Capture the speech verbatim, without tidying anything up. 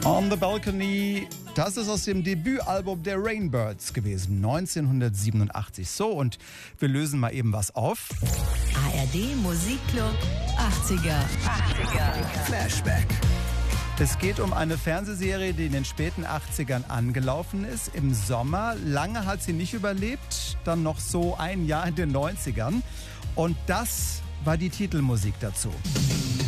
On the Balcony, das ist aus dem Debütalbum der Rainbirds gewesen, neunzehnhundertsiebenundachtzig. So, und wir lösen mal eben was auf. A R D Musikclub achtziger. achtziger. Flashback. Es geht um eine Fernsehserie, die in den späten achtzigern angelaufen ist. Im Sommer. Lange hat sie nicht überlebt. Dann noch so ein Jahr in den neunzigern. Und das war die Titelmusik dazu.